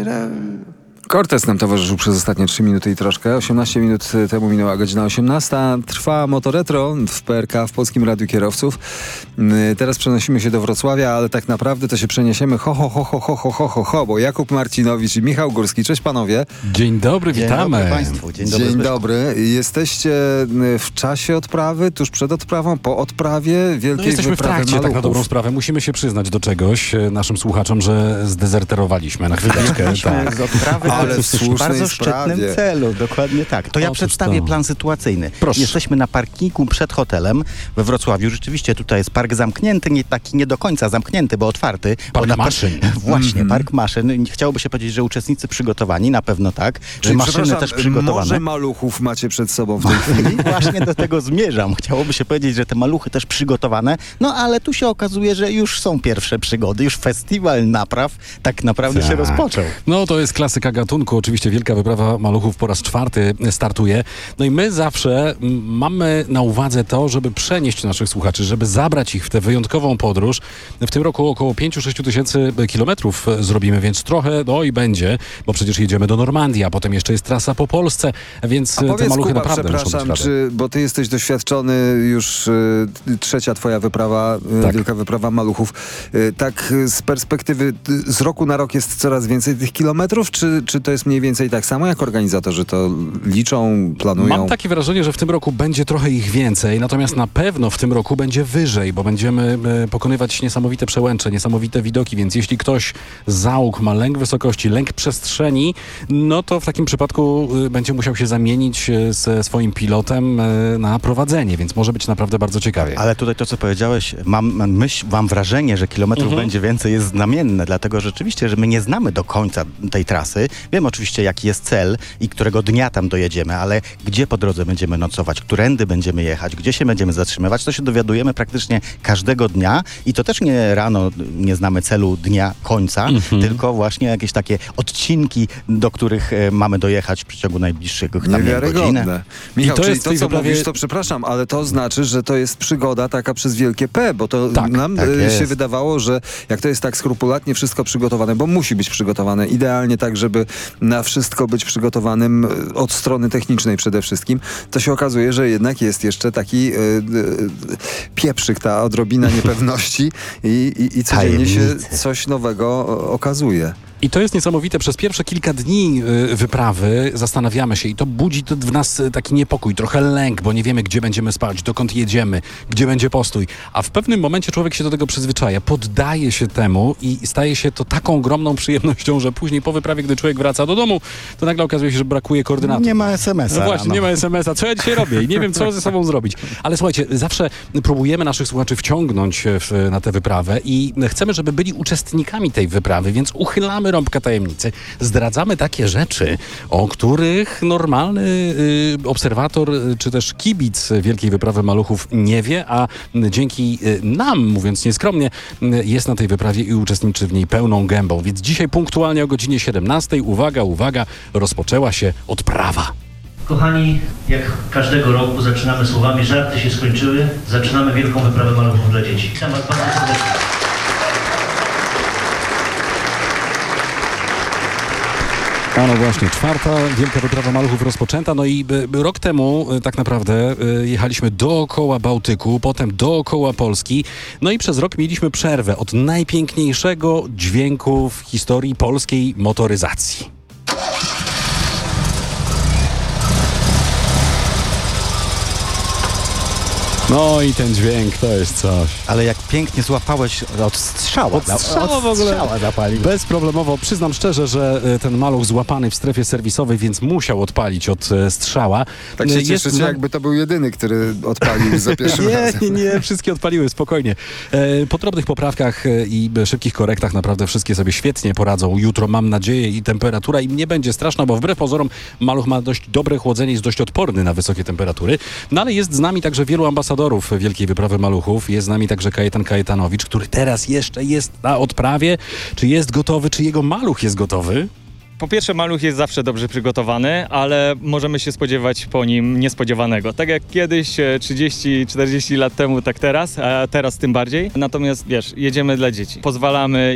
Cortez nam towarzyszył przez ostatnie 3 minuty i troszkę. 18 minut temu minęła godzina 18. Trwa Motoretro w PRK, w Polskim Radiu Kierowców. Teraz przenosimy się do Wrocławia, ale tak naprawdę to się przeniesiemy bo Jakub Marcinowicz i Michał Górski. Cześć panowie. Dzień dobry, witamy. Dzień dobry państwu. Dzień dobry. Jesteście w czasie odprawy, tuż przed odprawą, po odprawie wielkiej jesteśmy wyprawy w trakcie, maluchów. tak na dobrą sprawę. Musimy się przyznać do czegoś naszym słuchaczom, że zdezerterowaliśmy na chwileczkę. Tak. Z odprawy, Ale w słusznej bardzo sprawie. szczytnym celu, dokładnie tak. To ja Otóż przedstawię to. plan sytuacyjny. Proszę. Jesteśmy na parkingu przed hotelem we Wrocławiu. Rzeczywiście tutaj jest park zamknięty, nie taki nie do końca zamknięty, bo otwarty. Park maszyn. Właśnie, park maszyn. Chciałoby się powiedzieć, że uczestnicy przygotowani, na pewno tak. Czyli, maszyny też przygotowane. Może maluchów macie przed sobą w tej chwili? Właśnie do tego zmierzam. Chciałoby się powiedzieć, że te maluchy też przygotowane, no ale tu się okazuje, że już są pierwsze przygody, już festiwal napraw tak naprawdę się rozpoczął. No to jest klasyka gatunku. Oczywiście Wielka Wyprawa Maluchów po raz 4 startuje. No i my zawsze mamy na uwadze to, żeby przenieść naszych słuchaczy, żeby zabrać ich w tę wyjątkową podróż. W tym roku około 5-6 tysięcy kilometrów zrobimy, więc trochę i będzie, bo przecież jedziemy do Normandii, a potem jeszcze jest trasa po Polsce, więc te Powiedz, maluchy Kuba, naprawdę muszą przepraszam, być radę. bo ty jesteś doświadczony już trzecia twoja wyprawa, Tak. Wielka Wyprawa Maluchów. Tak z perspektywy z roku na rok jest coraz więcej tych kilometrów, czy to jest mniej więcej tak samo, jak organizatorzy to liczą, planują? Mam takie wrażenie, że w tym roku będzie trochę ich więcej, natomiast na pewno w tym roku będzie wyżej, bo będziemy pokonywać niesamowite przełęcze, niesamowite widoki, więc jeśli ktoś z załóg ma lęk wysokości, lęk przestrzeni, no to w takim przypadku będzie musiał się zamienić ze swoim pilotem na prowadzenie, więc może być naprawdę bardzo ciekawie. Ale tutaj to, co powiedziałeś, mam wrażenie, że kilometrów będzie więcej, jest znamienne, dlatego rzeczywiście, że my nie znamy do końca tej trasy. Wiemy oczywiście, jaki jest cel i którego dnia tam dojedziemy, ale gdzie po drodze będziemy nocować, którędy będziemy jechać, gdzie się będziemy zatrzymywać, to się dowiadujemy praktycznie każdego dnia i to też nie rano nie znamy celu dnia końca, tylko właśnie jakieś takie odcinki, do których mamy dojechać w przeciągu najbliższych tam godzinę. Niewiarygodne. Michał, to czyli jest to, w tej co wyprawie- mówisz, to przepraszam, ale to znaczy, że to jest przygoda taka przez wielkie P, bo to Tak, nam tak się jest. wydawało, że jak to jest tak skrupulatnie wszystko przygotowane, bo musi być przygotowane idealnie tak, żeby na wszystko być przygotowanym od strony technicznej przede wszystkim, to się okazuje, że jednak jest jeszcze taki pieprzyk, ta odrobina niepewności i codziennie się Tajemnice. coś nowego okazuje. I to jest niesamowite. Przez pierwsze kilka dni wyprawy zastanawiamy się i to budzi w nas taki niepokój, trochę lęk, bo nie wiemy, gdzie będziemy spać, dokąd jedziemy, gdzie będzie postój. A w pewnym momencie człowiek się do tego przyzwyczaja, poddaje się temu i staje się to taką ogromną przyjemnością, że później po wyprawie, gdy człowiek wraca do domu, to nagle okazuje się, że brakuje koordynatów. Nie ma SMS-a. No właśnie, rano. nie ma SMS-a. Co ja dzisiaj robię? I nie wiem, co ze sobą zrobić. Ale słuchajcie, zawsze próbujemy naszych słuchaczy wciągnąć na tę wyprawę i chcemy, żeby byli uczestnikami tej wyprawy, więc uchylamy rąbka tajemnicy. Zdradzamy takie rzeczy, o których normalny obserwator czy też kibic Wielkiej Wyprawy Maluchów nie wie, a dzięki nam, mówiąc nieskromnie, jest na tej wyprawie i uczestniczy w niej pełną gębą. Więc dzisiaj punktualnie o godzinie 17, uwaga, rozpoczęła się odprawa. Kochani, jak każdego roku zaczynamy słowami żarty się skończyły, zaczynamy Wielką Wyprawę Maluchów dla dzieci. Witam was bardzo serdecznie. No właśnie, 4. Wielka Wyprawa Maluchów rozpoczęta. No i rok temu tak naprawdę jechaliśmy dookoła Bałtyku, potem dookoła Polski. No i przez rok mieliśmy przerwę od najpiękniejszego dźwięku w historii polskiej motoryzacji. No i ten dźwięk to jest coś. Ale jak pięknie złapałeś od strzała. Od strzała w ogóle. Strzała zapalił. Bezproblemowo. Przyznam szczerze, że ten maluch złapany w strefie serwisowej, więc musiał odpalić od strzała. Tak się cieszycie, jakby to był jedyny, który odpalił za pierwszym razem. Nie, wszystkie odpaliły, spokojnie. Po drobnych poprawkach i szybkich korektach naprawdę wszystkie sobie świetnie poradzą. Jutro mam nadzieję i temperatura im nie będzie straszna, bo wbrew pozorom maluch ma dość dobre chłodzenie, jest dość odporny na wysokie temperatury. No ale jest z nami także wielu ambasadorów Wielkiej Wyprawy Maluchów. Jest z nami także Kajetan Kajetanowicz, który teraz jeszcze jest na odprawie. Czy jest gotowy, czy jego maluch jest gotowy? Po pierwsze, maluch jest zawsze dobrze przygotowany, ale możemy się spodziewać po nim niespodziewanego. Tak jak kiedyś, 30-40 lat temu, tak teraz, a teraz tym bardziej. Natomiast wiesz, jedziemy dla dzieci. Pozwalamy